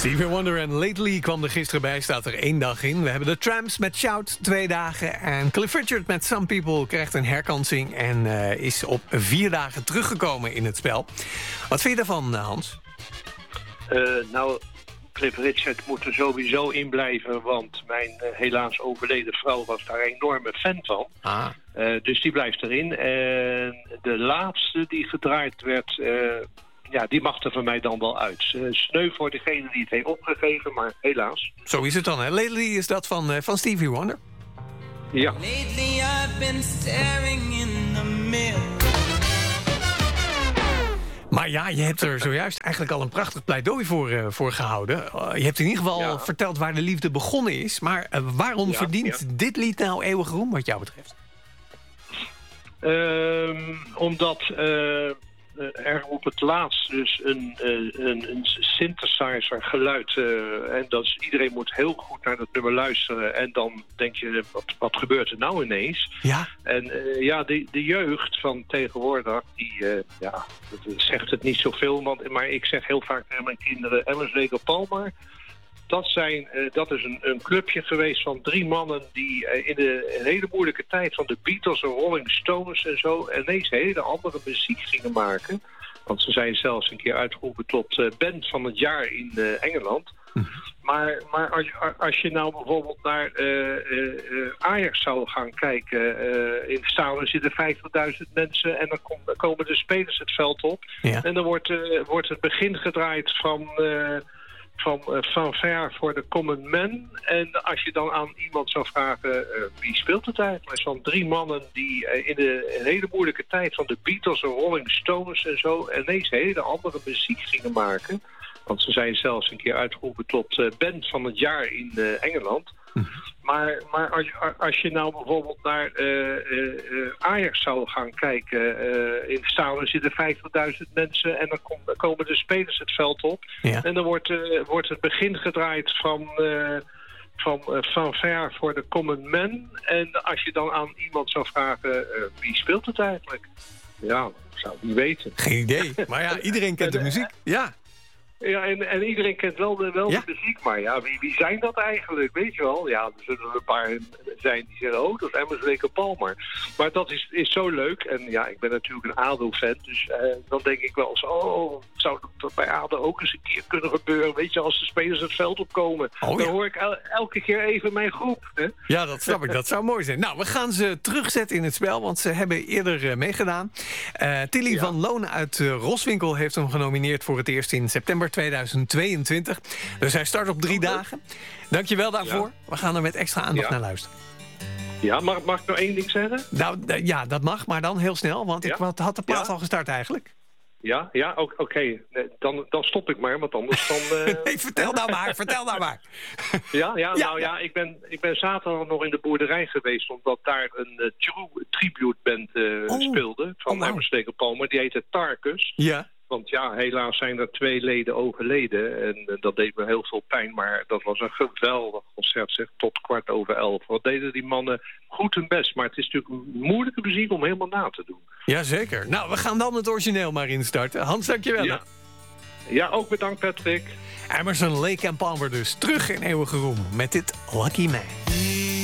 Stevie Wonder en Lately kwam er gisteren bij, staat er 1 dag in. We hebben de Tramps met Shout, 2 dagen. En Cliff Richard met Some People krijgt een herkansing en is op 4 dagen teruggekomen in het spel. Wat vind je daarvan, Hans? Cliff Richard moet er sowieso in blijven, want mijn helaas overleden vrouw was daar een enorme fan van. Dus die blijft erin. En de laatste die gedraaid werd, die mag er van mij dan wel uit. Sneu voor degene die het heeft opgegeven, maar helaas. Zo is het dan, hè? Lately is dat van Stevie Wonder. Ja. Lately I've been staring in the mirror. Maar ja, je hebt er zojuist eigenlijk al een prachtig pleidooi voor gehouden. Je hebt in ieder geval verteld waar de liefde begonnen is. Maar waarom verdient dit lied nou eeuwig roem, wat jou betreft? Omdat er op het laatst dus een synthesizer geluid... en dat iedereen moet heel goed naar dat nummer luisteren... en dan denk je, wat gebeurt er nou ineens? Ja. En de jeugd van tegenwoordig, dat zegt het niet zoveel... maar ik zeg heel vaak tegen mijn kinderen... Emerson Palmer... Dat is een clubje geweest van 3 mannen die in een hele moeilijke tijd van de Beatles en Rolling Stones en zo ineens hele andere muziek gingen maken. Want ze zijn zelfs een keer uitgeroepen tot band van het jaar in Engeland. Maar als je nou bijvoorbeeld naar Ajax zou gaan kijken, in het stadion zitten 50.000 mensen en dan komen de spelers het veld op. Ja. En dan wordt het begin gedraaid van Fanfare voor de Common Man. En als je dan aan iemand zou vragen, wie speelt het eigenlijk? Van 3 mannen die in een hele moeilijke tijd van de Beatles en Rolling Stones en zo ineens hele andere muziek gingen maken. Want ze zijn zelfs een keer uitgeroepen tot band van het jaar in Engeland. Maar als je nou bijvoorbeeld naar Ajax zou gaan kijken, in het stadion zitten 50.000 mensen en dan komen de spelers het veld op. Ja. En dan wordt het begin gedraaid van Fanfare voor de Common Man. En als je dan aan iemand zou vragen, wie speelt het eigenlijk? Ja, ik zou het niet weten. Geen idee, maar ja, iedereen kent de muziek. Ja. Ja, en iedereen kent wel de muziek, maar ja, wie zijn dat eigenlijk, weet je wel? Ja, er zullen er een paar zijn die zeggen, dat is Emerson Palmer. Maar dat is zo leuk, en ja, ik ben natuurlijk een ADO-fan, dus dan denk ik wel eens, zou dat bij ADO ook eens een keer kunnen gebeuren, weet je, als de spelers het veld opkomen. Dan hoor ik elke keer even mijn groep. Hè? Ja, dat snap ik, dat zou mooi zijn. Nou, we gaan ze terugzetten in het spel, want ze hebben eerder meegedaan. Tilly van Loon uit Roswinkel heeft hem genomineerd voor het eerst in september 2022. Dus hij start op 3 dagen. Dankjewel daarvoor. Ja. We gaan er met extra aandacht naar luisteren. Ja, mag ik nog 1 ding zeggen? Nou, ja, dat mag, maar dan heel snel. Want ik had de plaat al gestart eigenlijk. Ja, oké. Nee, dan stop ik maar, want anders dan... Nee, vertel nou maar. Ja, ik ben zaterdag nog in de boerderij geweest... omdat daar een tribute band speelde van Emerson Palmer. Die heette Tarkus. Ja. Want ja, helaas zijn er 2 leden overleden. En dat deed me heel veel pijn. Maar dat was een geweldig concert, zeg. Tot 11:15. Wat deden die mannen goed hun best. Maar het is natuurlijk een moeilijke muziek om helemaal na te doen. Jazeker. Nou, we gaan dan het origineel maar instarten. Hans, dankjewel. Ja, ook bedankt, Patrick. Emerson, Lake en Palmer dus. Terug in eeuwige roem met dit Lucky Man.